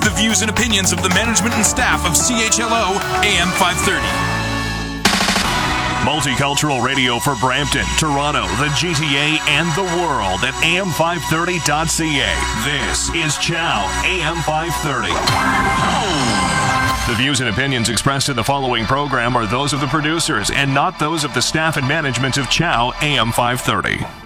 The views and opinions of the management and staff of CHLO AM 530. Multicultural radio for Brampton, Toronto, the GTA, and the world at am530.ca. This is Chow AM 530. The views and opinions expressed in the following program are those of the producers and not those of the staff and management of Chow AM 530.